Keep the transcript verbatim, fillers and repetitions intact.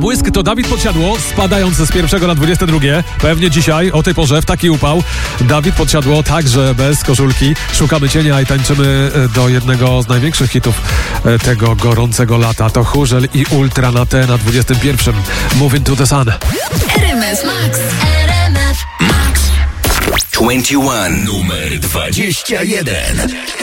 Błysk to Dawid Podsiadło, spadając z pierwszego na dwudzieste drugie. Pewnie dzisiaj, o tej porze, w taki upał. Dawid Podsiadło także bez koszulki. Szukamy cienia i tańczymy do jednego z największych hitów tego gorącego lata. To Chórzel i Ultra na T na dwudziestym pierwszym. Moving to the Sun. R M F Max. R M F Max. dwadzieścia jeden. Numer dwadzieścia jeden.